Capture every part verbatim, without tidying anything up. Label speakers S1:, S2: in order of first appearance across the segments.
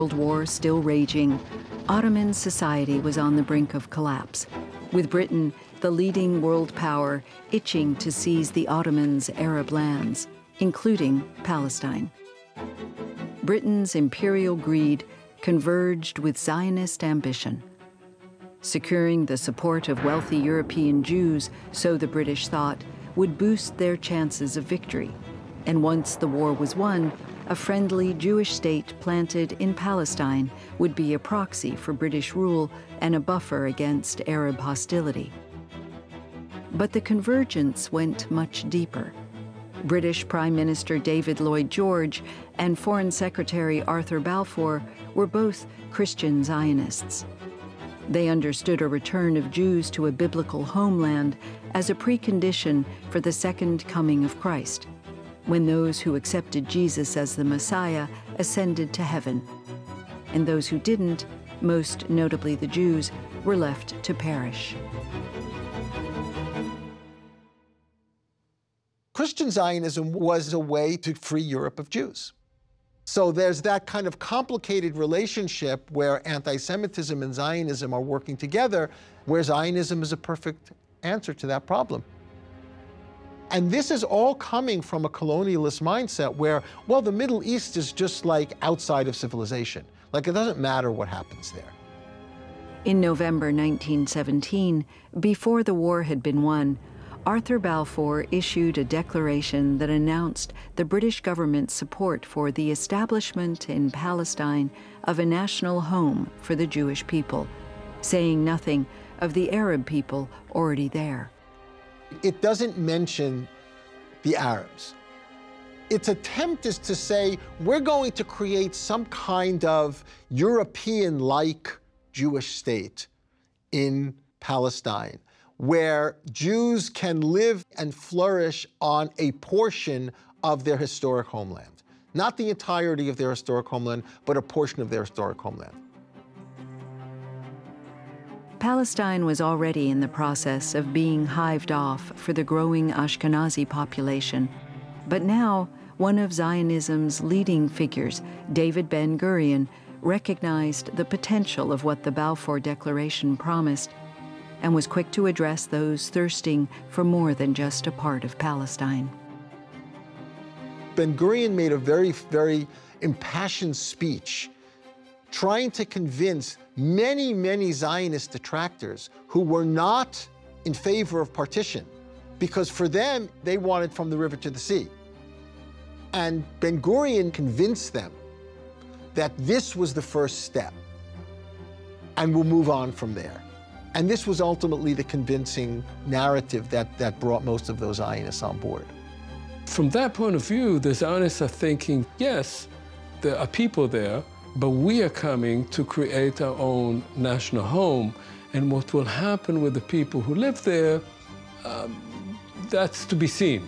S1: World War still raging, Ottoman society was on the brink of collapse, with Britain, the leading world power, itching to seize the Ottomans' Arab lands, including Palestine. Britain's imperial greed converged with Zionist ambition. Securing the support of wealthy European Jews, so the British thought, would boost their chances of victory. And once the war was won, a friendly Jewish state planted in Palestine would be a proxy for British rule and a buffer against Arab hostility. But the convergence went much deeper. British Prime Minister David Lloyd George and Foreign Secretary Arthur Balfour were both Christian Zionists. They understood a return of Jews to a biblical homeland as a precondition for the second coming of Christ, when those who accepted Jesus as the Messiah ascended to heaven, and those who didn't, most notably the Jews, were left to perish.
S2: Christian Zionism was a way to free Europe of Jews. So there's that kind of complicated relationship where anti-Semitism and Zionism are working together, where Zionism is a perfect answer to that problem. And this is all coming from a colonialist mindset where, well, the Middle East is just like outside of civilization. Like, it doesn't matter what happens there.
S1: In November nineteen seventeen, before the war had been won, Arthur Balfour issued a declaration that announced the British government's support for the establishment in Palestine of a national home for the Jewish people, saying nothing of the Arab people already there.
S2: It doesn't mention the Arabs. Its attempt is to say, we're going to create some kind of European-like Jewish state in Palestine, where Jews can live and flourish on a portion of their historic homeland. Not the entirety of their historic homeland, but a portion of their historic homeland.
S1: Palestine was already in the process of being hived off for the growing Ashkenazi population. But now, one of Zionism's leading figures, David Ben-Gurion, recognized the potential of what the Balfour Declaration promised and was quick to address those thirsting for more than just a part of Palestine.
S2: Ben-Gurion made a very, very impassioned speech trying to convince many, many Zionist detractors who were not in favor of partition, because for them, they wanted from the river to the sea. And Ben-Gurion convinced them that this was the first step, and we'll move on from there. And this was ultimately the convincing narrative that, that brought most of those Zionists on board.
S3: From that point of view, the Zionists are thinking, yes, there are people there, but we are coming to create our own national home. And what will happen with the people who live there, um, that's to be seen.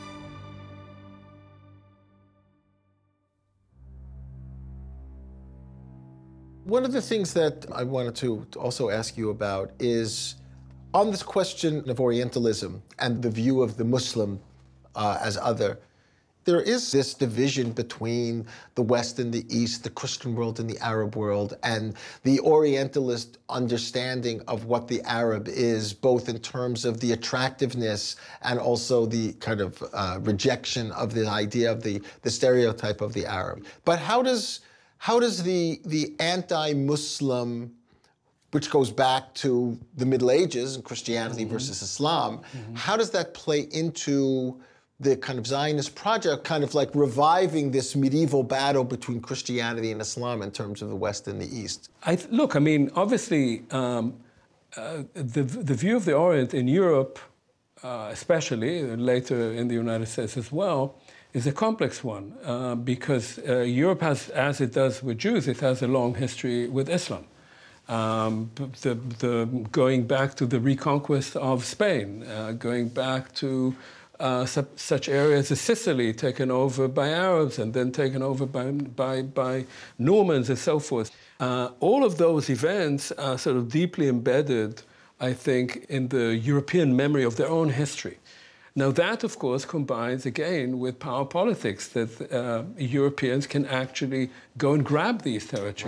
S2: One of the things that I wanted to also ask you about is on this question of Orientalism and the view of the Muslim uh, as other. There is this division between the West and the East, the Christian world and the Arab world, and the Orientalist understanding of what the Arab is, both in terms of the attractiveness and also the kind of uh, rejection of the idea of the, the stereotype of the Arab. But how does, how does the, the anti-Muslim, which goes back to the Middle Ages and Christianity mm-hmm. versus Islam, mm-hmm. how does that play into the kind of Zionist project, kind of like reviving this medieval battle between Christianity and Islam in terms of the West and the East?
S3: I th look, I mean, obviously, um, uh, the, the view of the Orient in Europe, uh, especially, and later in the United States as well, is a complex one, uh, because uh, Europe has, as it does with Jews, it has a long history with Islam. Um, the, the, going back to the reconquest of Spain, uh, going back to Uh, su such areas as Sicily, taken over by Arabs and then taken over by, by, by Normans and so forth. Uh, all of those events are sort of deeply embedded, I think, in the European memory of their own history. Now that, of course, combines, again, with power politics, that uh, Europeans can actually go and grab these territories.